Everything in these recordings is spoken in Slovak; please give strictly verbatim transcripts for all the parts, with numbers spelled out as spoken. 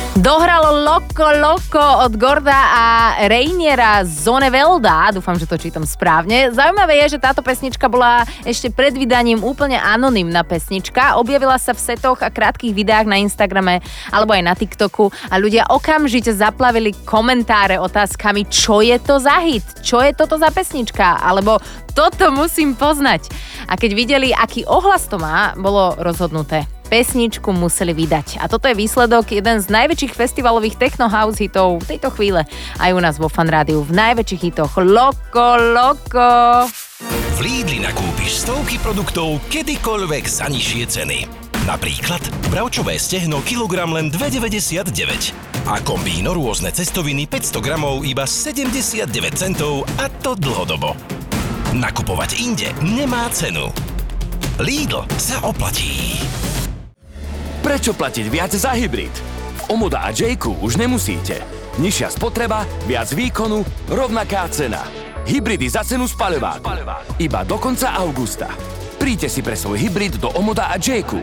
Dohralo Loco Loco od Gorda a Reiniera Zonevelda. Dúfam, že to čítam správne. Zaujímavé je, že táto pesnička bola ešte pred vydaním úplne anonymná pesnička. Objavila sa v setoch a krátkych videách na Instagrame alebo aj na TikToku a ľudia okamžite zaplavili komentáre otázkami, čo je to za hit, čo je toto za pesnička, alebo toto musím poznať. A keď videli, aký ohlas to má, bolo rozhodnuté. Pesničku museli vydať. A toto je výsledok, jeden z najväčších festivalových techno house hitov v tejto chvíle. Aj u nás vo Fan Rádiu v najväčších hitoch Loco Loco. V Lidli nakúpiš stovky produktov kedykoľvek za nižšie ceny. Napríklad bravčové stehno kilogram len dva deväťdesiatdeväť a kombíno rôzne cestoviny päťsto gramov iba sedemdesiatdeväť centov a to dlhodobo. Nakupovať inde nemá cenu. Lidl sa oplatí. Prečo platiť viac za hybrid? V Omoda a Jayku už nemusíte. Nižšia spotreba, viac výkonu, rovnaká cena. Hybridy za cenu spaľováku. Iba do konca augusta. Príďte si pre svoj hybrid do Omoda a Jayku.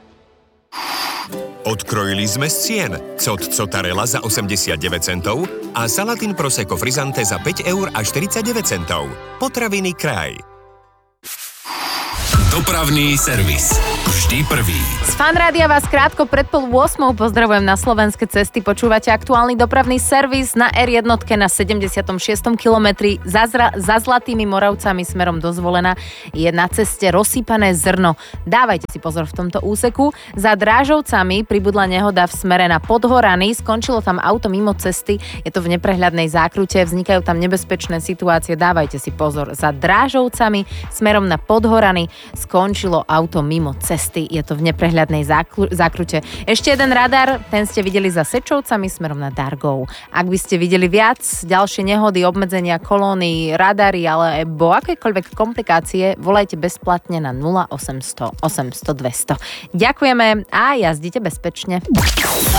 Odkrojili sme z cien. Cot Cotarella za osemdesiatdeväť centov a Salatin Prosecco Frizzante za päť eur a štyridsaťdeväť centov. Potraviny Kraj. Dopravný servis. Vždy prvý. Z Fan Rádia vás krátko pred pol ôsmou pozdravujem na slovenské cesty. Počúvate aktuálny dopravný servis na er jedna na sedemdesiatom šiestom kilometri za, zra, za Zlatými Moravcami smerom do Zvolena je na ceste rozsypané zrno. Dávajte si pozor v tomto úseku. Za Drážovcami pribudla nehoda v smere na Podhorany. Skončilo tam auto mimo cesty. Je to v neprehľadnej zákrute. Vznikajú tam nebezpečné situácie. Dávajte si pozor. Za Drážovcami smerom na Podhorany skončilo auto mimo cesty. Je to v neprehľadnej zákru- zákrute. Ešte jeden radar, ten ste videli za Sečovcami smerom na Dargov. Ak by ste videli viac, ďalšie nehody, obmedzenia kolóny, radary alebo akékoľvek komplikácie, volajte bezplatne na nula osemsto osemsto dvesto. Ďakujeme a jazdite bezpečne.